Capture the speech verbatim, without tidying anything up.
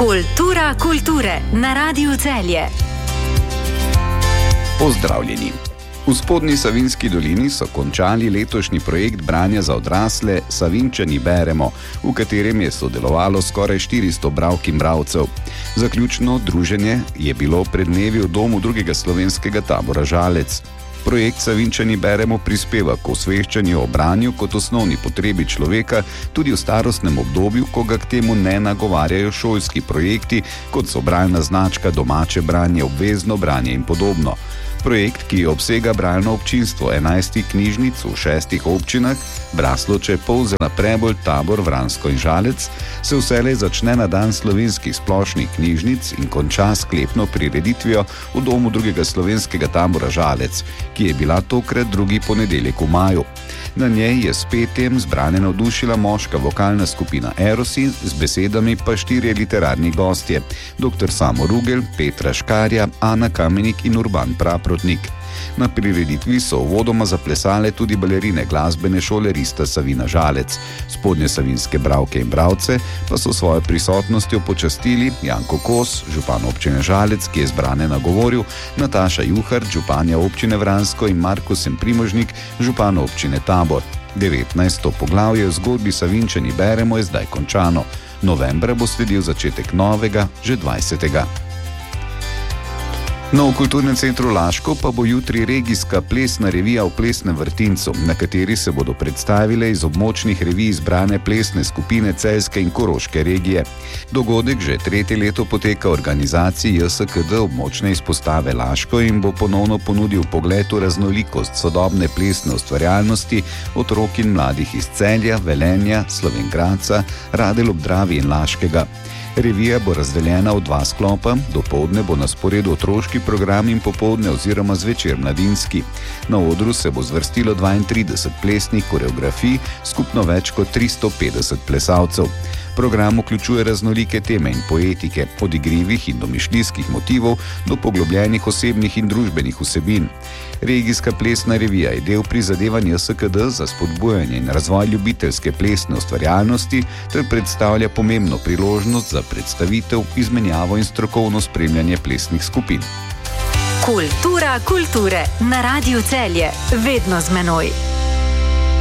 Kultura kulture na Radiu Celje. Pozdravljeni. V Spodnji Savinjski dolini so končali letošnji projekt branja za odrasle Savinjčani beremo, v katerem je sodelovalo skoraj štiristo bralk in bralcev. Zaključno druženje je bilo pred dnevi v domu drugega slovenskega tabora Žalec. Projekt Savinjčani beremo prispeva k osveščanju o branju kot osnovni potrebi človeka tudi v starostnem obdobju, ko ga k temu ne nagovarjajo šolski projekti, kot so bralna značka, domače branje, obvezno branje in podobno. Projekt, ki obsega bralno občinstvo enajstih knjižnic v šestih občinah, Braslovče, Polzela, Prebold, Tabor, Vransko in Žalec, se vselej začne na dan slovenskih splošnih knjižnic in konča sklepno prireditvijo v domu drugega slovenskega tabora Žalec, ki je bila tokrat drugi ponedeljek v maju. Na njej je s petjem zbrane navdušila moška vokalna skupina Erosi, z besedami pa štirje literarni gostje, doktor Samo Rugel, Petra Škarja, Ana Kamenik in Urban Praprotnik. Na prireditvi so uvodoma zaplesale tudi balerine glasbene šole Rista Savina Žalec. Spodnje savinjske bralke in bralce pa so svojo prisotnostjo počastili Janko Kos, župan občine Žalec, ki je zbrane nagovoril, Nataša Juhar, županja občine Vransko in Marko Semprimožnik, župan občine Tabor. devetnajsto poglavje v zgodbi Savinjčani beremo je zdaj končano. Novembra bo sledil začetek novega, že dvajsetega. No, v Kulturnem centru Laško pa bo jutri regijska plesna revija v Plesnem vrtincu, na kateri se bodo predstavile iz območnih revij izbrane plesne skupine celjske in koroške regije. Dogodek že tretje leto poteka v organizaciji J S K D območne izpostave Laško in bo ponovno ponudil pogled v raznolikost sodobne plesne ustvarjalnosti otrok in mladih iz Celja, Velenja, Slovenj Gradca, Radelj ob Dravi in Laškega. Revija bo razdeljena v dva sklopa, dopoldne bo na sporedu otroški program in popoldne oziroma zvečer mladinski. Na odru se bo zvrstilo dvaintrideset plesnih koreografij, skupno več kot tristo petdeset plesalcev. Program vključuje raznolike teme in poetike, od igrivih in domišljijskih motivov do poglobljenih osebnih in družbenih vsebin. Regijska plesna revija je del prizadevanj J S K D za spodbujanje in razvoj ljubiteljske plesne ustvarjalnosti ter predstavlja pomembno priložnost za predstavitev, izmenjavo in strokovno spremljanje plesnih skupin. Kultura kulture na Radiu Celje, vedno z menoj.